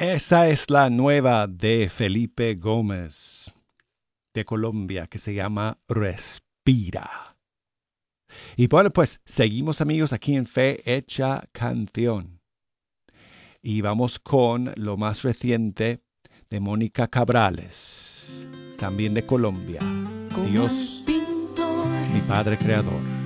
Esa es la nueva de Felipe Gómez de Colombia que se llama Respira. Y bueno, pues seguimos amigos aquí en Fe Hecha Canción. Y vamos con lo más reciente de Mónica Cabrales, también de Colombia. Como Dios, el pintor mi Padre Creador.